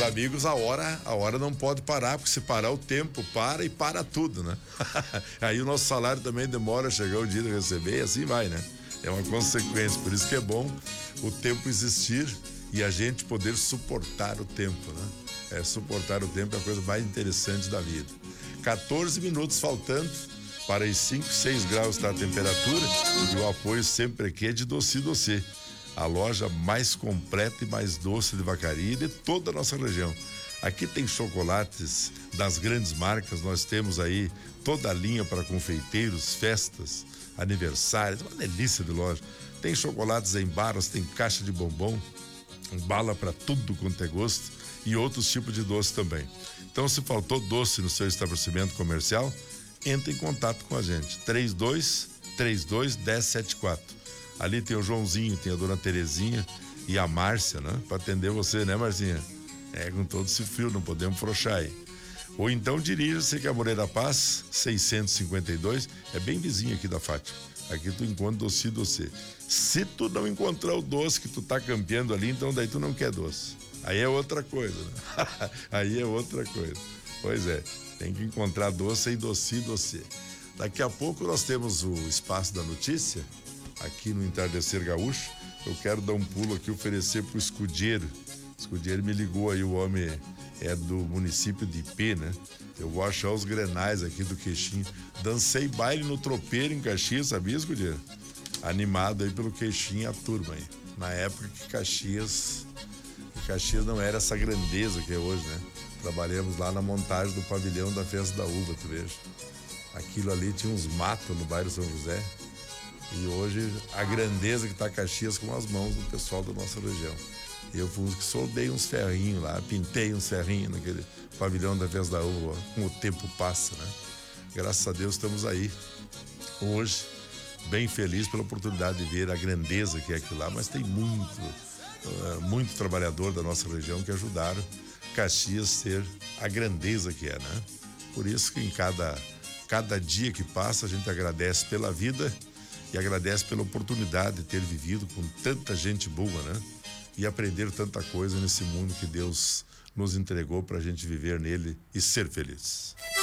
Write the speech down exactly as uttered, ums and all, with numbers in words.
amigos, a hora, a hora não pode parar, porque se parar o tempo para e para tudo, né? Aí o nosso salário também demora a chegar o dia de receber e assim vai, né? É uma consequência, por isso que é bom o tempo existir e a gente poder suportar o tempo, né? É, suportar o tempo é a coisa mais interessante da vida. quatorze minutos faltando para os cinco, seis graus da temperatura e o apoio sempre aqui é de Doce Doce, a loja mais completa e mais doce de Vacaria e de toda a nossa região. Aqui tem chocolates das grandes marcas, nós temos aí toda a linha para confeiteiros, festas, aniversários, uma delícia de loja. Tem chocolates em barras, tem caixa de bombom, bala para tudo quanto é gosto e outros tipos de doce também. Então, se faltou doce no seu estabelecimento comercial, entre em contato com a gente. trinta e dois, trinta e dois, dez setenta e quatro. Ali tem o Joãozinho, tem a dona Terezinha e a Márcia, né? Para atender você, né, Marcinha? É, com todo esse frio, não podemos frouxar aí. Ou então dirija-se que a Moreira Paz, seiscentos e cinquenta e dois, é bem vizinho aqui da Fátima. Aqui tu encontra Doce Doce. Se tu não encontrar o doce que tu tá campeando ali, então daí tu não quer doce. Aí é outra coisa, né? Aí é outra coisa. Pois é, tem que encontrar doce e Doce Doce. Daqui a pouco nós temos o Espaço da Notícia, aqui no Entardecer Gaúcho. Eu quero dar um pulo aqui, oferecer pro Escudeiro. O Escudeiro me ligou aí, o homem é do município de Ipê, né? Eu vou achar os grenais aqui do Queixinho. Dancei baile no tropeiro em Caxias, sabia, Escudeiro? Animado aí pelo Queixinho e a turma aí. Na época que Caxias, que Caxias não era essa grandeza que é hoje, né? Trabalhamos lá na montagem do pavilhão da Festa da Uva, tu veja. Aquilo ali tinha uns matos no bairro São José. E hoje a grandeza que tá Caxias com as mãos do pessoal da nossa região. Eu fui que soldei uns ferrinhos lá, pintei uns ferrinhos naquele pavilhão da Festa da Uva, com o tempo passa, né? Graças a Deus estamos aí hoje, bem feliz pela oportunidade de ver a grandeza que é aquilo lá, mas tem muito, uh, muito trabalhador da nossa região que ajudaram Caxias ser a grandeza que é, né? Por isso que em cada, cada dia que passa a gente agradece pela vida e agradece pela oportunidade de ter vivido com tanta gente boa, né? E aprender tanta coisa nesse mundo que Deus nos entregou para a gente viver nele e ser feliz.